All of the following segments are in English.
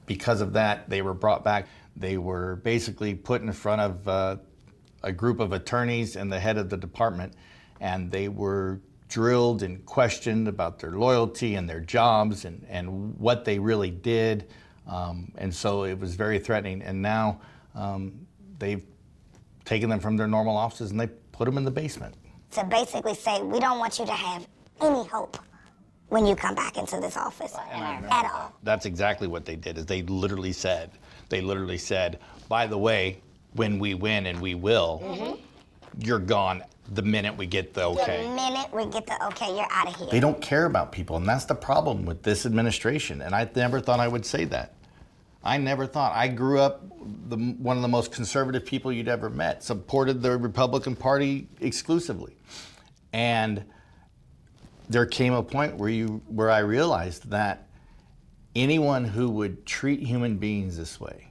because of that, they were brought back. They were basically put in front of a group of attorneys and the head of the department, and they were drilled and questioned about their loyalty and their jobs and what they really did. And so it was very threatening. And now they've taken them from their normal offices and they put them in the basement. To basically say, we don't want you to have any hope when you come back into this office at all. That's exactly what they did, is they literally said, by the way, when we win, and we will, you're gone the minute we get the okay. The minute we get the okay, you're out of here. They don't care about people, and that's the problem with this administration, and I never thought I would say that. I never thought. I grew up one of the most conservative people you'd ever met, supported the Republican Party exclusively. And there came a point where I realized that anyone who would treat human beings this way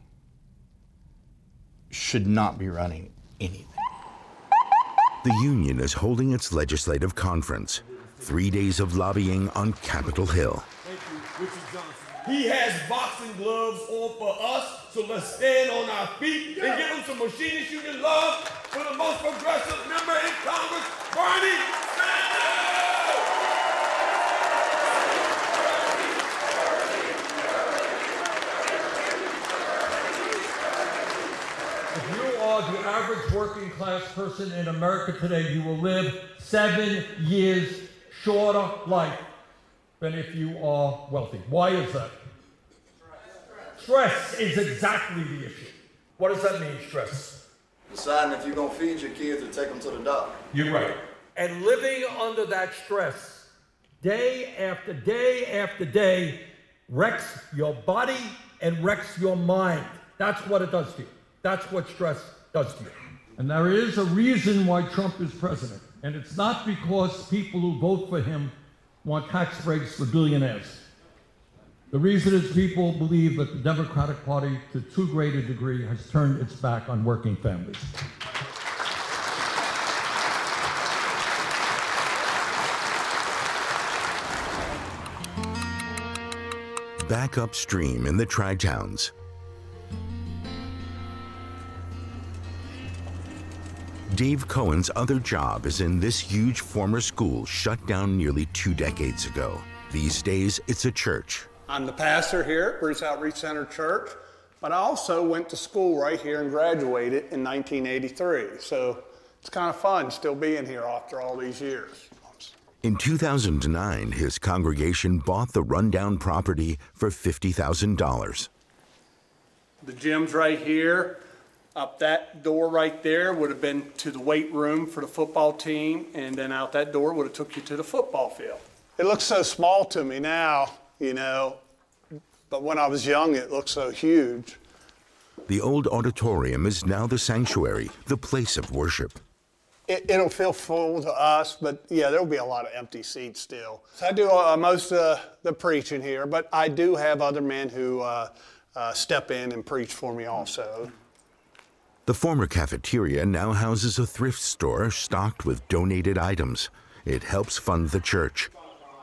should not be running anything. The union is holding its legislative conference. 3 days of lobbying on Capitol Hill. Thank you, Richard Johnson. He has boxing gloves on for us, so let's stand on our feet and give him some machinists union love for the most progressive member in Congress, Bernie Sanders! If you are the average working class person in America today, you will live 7 years shorter life than if you are wealthy. Why is that? Stress is exactly the issue. What does that mean, stress? Deciding if you're going to feed your kids or take them to the doctor. You're right. And living under that stress, day after day after day, wrecks your body and wrecks your mind. That's what it does to you. That's what stress does to you. And there is a reason why Trump is president. And it's not because people who vote for him want tax breaks for billionaires. The reason is people believe that the Democratic Party, to too great a degree, has turned its back on working families. Back upstream in the Tri-Towns. Dave Cohen's other job is in this huge former school shut down nearly 2 decades ago. These days, it's a church. I'm the pastor here at Bruce Outreach Center Church, but I also went to school right here and graduated in 1983. So it's kind of fun still being here after all these years. In 2009, his congregation bought the rundown property for $50,000. The gym's right here. Up that door right there would have been to the weight room for the football team, and then out that door would have took you to the football field. It looks so small to me now, you know, but when I was young, it looked so huge. The old auditorium is now the sanctuary, the place of worship. It'll feel full to us, but yeah, there'll be a lot of empty seats still. So I do most of the preaching here, but I do have other men who step in and preach for me also. The former cafeteria now houses a thrift store stocked with donated items. It helps fund the church.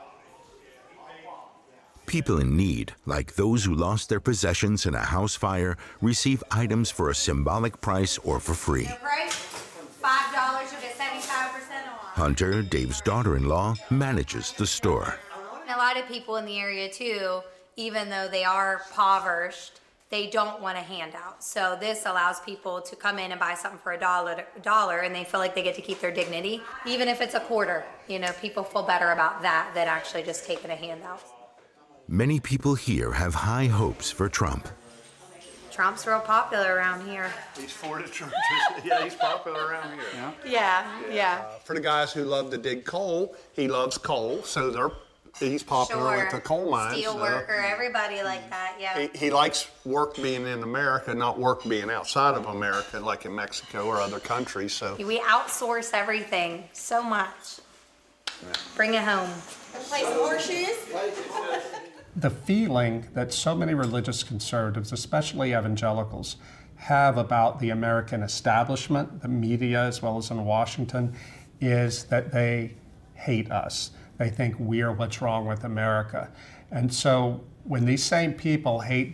People in need, like those who lost their possessions in a house fire, receive items for a symbolic price or for free. $5, you'll get 75% off. Hunter, Dave's daughter-in-law, manages the store. A lot of people in the area too, even though they are impoverished, they don't want a handout. So this allows people to come in and buy something for $1, and they feel like they get to keep their dignity. Even if it's a quarter, you know, people feel better about that than actually just taking a handout. Many people here have high hopes for Trump. Trump's real popular around here. He's for the church. Yeah, he's popular around here. Yeah. For the guys who love to dig coal, he loves coal, so he's popular with the coal mines. Steel worker, everybody like that, yeah. He likes work being in America, not work being outside of America, like in Mexico or other countries. So we outsource everything so much. Yeah. Bring it home. Play some horseshoes. The feeling that so many religious conservatives, especially evangelicals, have about the American establishment, the media as well as in Washington, is that they hate us. They think we're what's wrong with America. And so when these same people hate